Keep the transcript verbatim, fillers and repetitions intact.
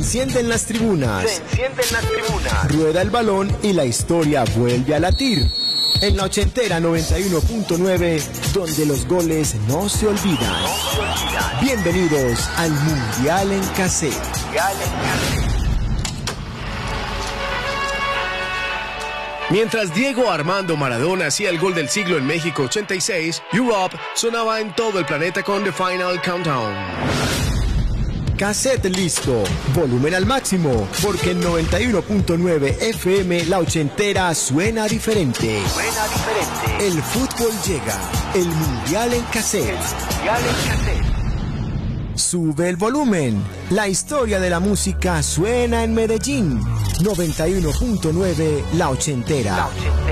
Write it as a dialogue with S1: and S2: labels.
S1: encienden las tribunas.
S2: Se encienden las tribunas.
S1: Rueda el balón y la historia vuelve a latir. En la ochentera noventa y uno punto nueve, donde los goles no se olvidan.
S2: No se olvidan.
S1: Bienvenidos al Mundial en Cassette.
S2: Mundial en Cassette.
S3: Mientras Diego Armando Maradona hacía el gol del siglo en México ochenta y seis, Europe sonaba en todo el planeta con The Final Countdown.
S1: Cassette listo, volumen al máximo, porque en noventa y uno punto nueve F M la ochentera suena diferente.
S2: Suena diferente.
S1: El fútbol llega, el Mundial en Cassette.
S2: El Mundial en Cassette.
S1: Sube el volumen, la historia de la música suena en Medellín. noventa y uno punto nueve La Ochentera.
S2: La Ochentera.